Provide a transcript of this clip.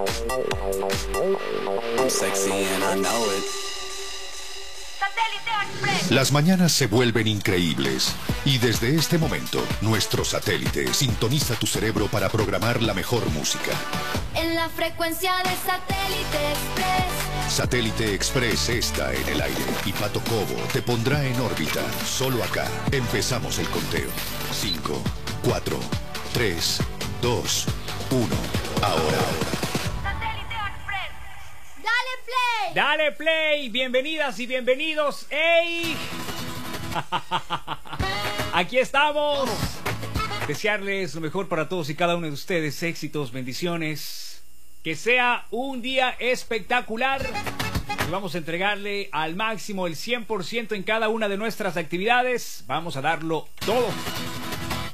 I'm sexy and I know it. Las mañanas se vuelven increíbles y desde este momento nuestro satélite sintoniza tu cerebro para programar la mejor música. En la frecuencia de Satélite Express. Satélite Express está en el aire y Pato Cobo te pondrá en órbita. Solo acá empezamos el conteo. 5, 4, 3, 2, 1. Ahora. Dale play, bienvenidas y bienvenidos. ¡Ey! Aquí estamos. Desearles lo mejor para todos y cada uno de ustedes. Éxitos, bendiciones. Que sea un día espectacular. Y vamos a entregarle al máximo el 100% en cada una de nuestras actividades. Vamos a darlo todo.